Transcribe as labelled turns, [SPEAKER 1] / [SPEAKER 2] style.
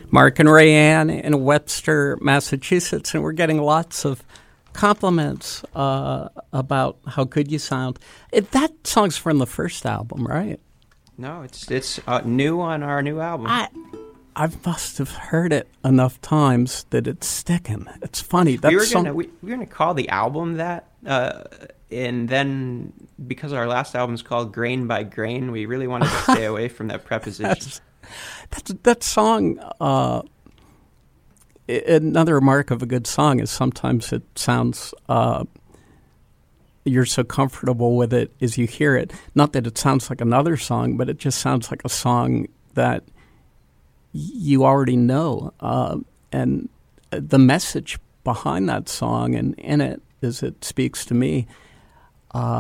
[SPEAKER 1] Mark and Rayanne in Webster, Massachusetts, and we're getting lots of compliments about how good you sound. That song's from the first album, right?
[SPEAKER 2] No, it's new on our new album.
[SPEAKER 1] I must have heard it enough times that it's sticking. It's funny.
[SPEAKER 2] We were gonna call the album that, and then because our last album's called Grain by Grain, we really wanted to stay away from that preposition.
[SPEAKER 1] That song. Another mark of a good song is sometimes it sounds. You're so comfortable with it as you hear it. Not that it sounds like another song, but it just sounds like a song that you already know. And the message behind that song and in it, as it speaks to me,